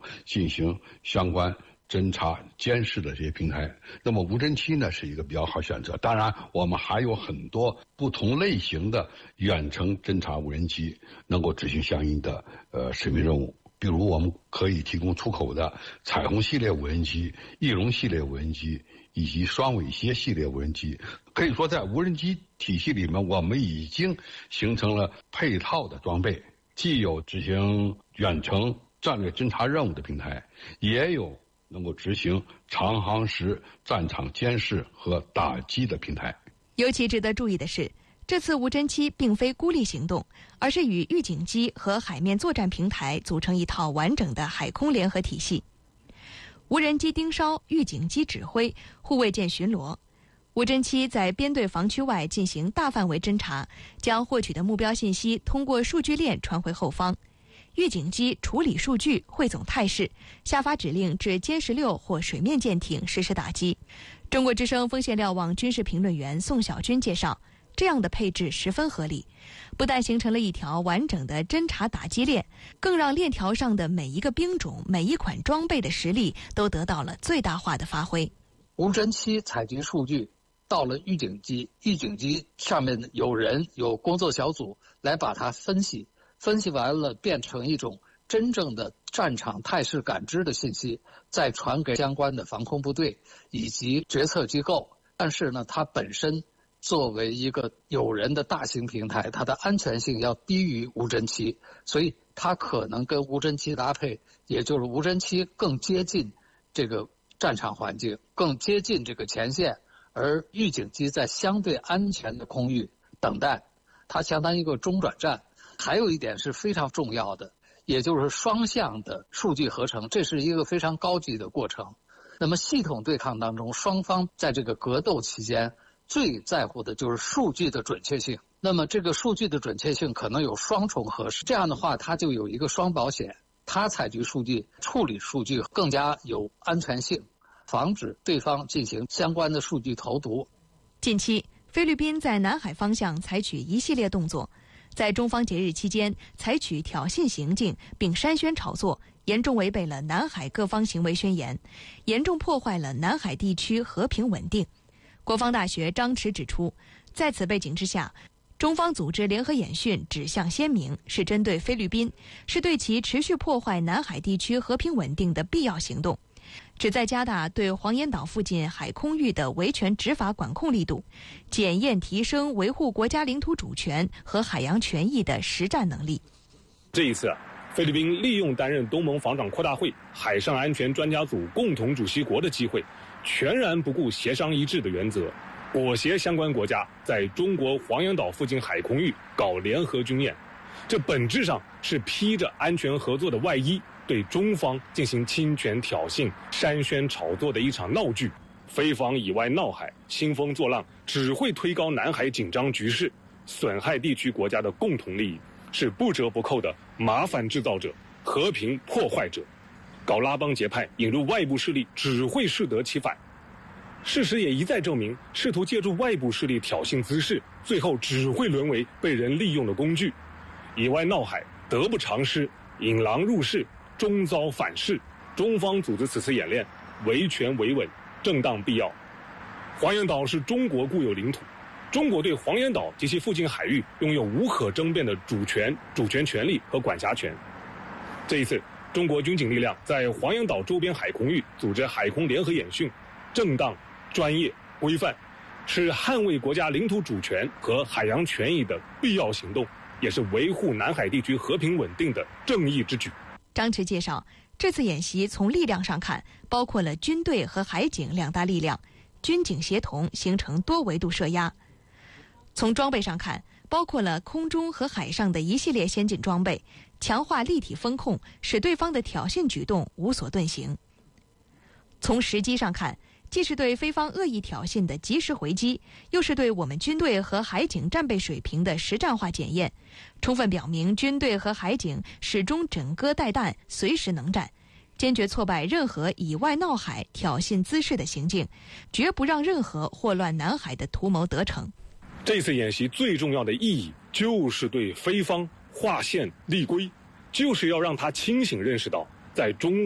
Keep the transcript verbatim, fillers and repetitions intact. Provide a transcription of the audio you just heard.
进行相关侦察监视的这些平台。那么无人机呢是一个比较好选择，当然我们还有很多不同类型的远程侦察无人机能够执行相应的呃使命任务。比如我们可以提供出口的彩虹系列无人机、翼龙系列无人机以及双尾蝎系列无人机。可以说在无人机体系里面，我们已经形成了配套的装备，既有执行远程战略侦察任务的平台，也有能够执行长航时战场监视和打击的平台。 尤其值得注意的是，这次无人机并非孤立行动，而是与预警机和海面作战平台组成一套完整的海空联合体系。无人机盯梢，预警机指挥，护卫舰巡逻。无人机在编队防区外进行大范围侦察，将获取的目标信息通过数据链传回后方。预警机处理数据，汇总态势，下发指令至歼十六或水面舰艇实施打击。中国之声锋线瞭望军事评论员宋晓军介绍，这样的配置十分合理，不但形成了一条完整的侦察打击链，更让链条上的每一个兵种、每一款装备的实力都得到了最大化的发挥。 无人机采集数据到了预警机，预警机上面有人有工作小组来把它分析，分析完了变成一种真正的战场态势感知的信息，再传给相关的防空部队以及决策机构。但是呢，它本身作为一个有人的大型平台，它的安全性要低于无人机，所以它可能跟无人机搭配，也就是无人机更接近这个战场环境，更接近这个前线，而预警机在相对安全的空域等待，它相当于一个中转站。还有一点是非常重要的，也就是双向的数据合成，这是一个非常高级的过程。那么系统对抗当中，双方在这个格斗期间最在乎的就是数据的准确性。那么这个数据的准确性可能有双重核实，这样的话它就有一个双保险，它采集数据、处理数据更加有安全性，防止对方进行相关的数据投毒。 近期，菲律宾在南海方向采取一系列动作，在中方节日期间采取挑衅行径并煽宣炒作，严重违背了南海各方行为宣言，严重破坏了南海地区和平稳定。国防大学张弛指出，在此背景之下，中方组织联合演训指向鲜明，是针对菲律宾，是对其持续破坏南海地区和平稳定的必要行动，旨在加大对黄岩岛附近海空域的维权执法管控力度，检验提升维护国家领土主权和海洋权益的实战能力。 这一次，菲律宾利用担任东盟防长扩大会海上安全专家组共同主席国的机会，全然不顾协商一致的原则，裹挟相关国家在中国黄岩岛附近海空域搞联合军演，这本质上是披着安全合作的外衣，对中方进行侵权挑衅、煽宣炒作的一场闹剧。菲方以外闹海、兴风作浪，只会推高南海紧张局势，损害地区国家的共同利益，是不折不扣的麻烦制造者、和平破坏者。搞拉帮结派，引入外部势力，只会适得其反。事实也一再证明，试图借助外部势力挑衅滋事，最后只会沦为被人利用的工具。以外闹海，得不偿失，引狼入室，终遭反噬。中方组织此次演练，维权维稳，正当必要。黄岩岛是中国固有领土，中国对黄岩岛及其附近海域拥有无可争辩的主权、主权权利和管辖权。这一次，中国军警力量在黄岩岛周边海空域组织海空联合演训，正当、专业、规范，是捍卫国家领土主权和海洋权益的必要行动，也是维护南海地区和平稳定的正义之举。 张弛介绍，这次演习从力量上看，包括了军队和海警两大力量，军警协同形成多维度射压。从装备上看，包括了空中和海上的一系列先进装备，强化立体风控，使对方的挑衅举动无所遁形。从时机上看，既是对菲方恶意挑衅的及时回击，又是对我们军队和海警战备水平的实战化检验，充分表明军队和海警始终枕戈待旦，随时能战，坚决挫败任何以外闹海、挑衅滋事的行径，绝不让任何祸乱南海的图谋得逞。 这次演习最重要的意义，就是对菲方划线立规，就是要让他清醒认识到，在中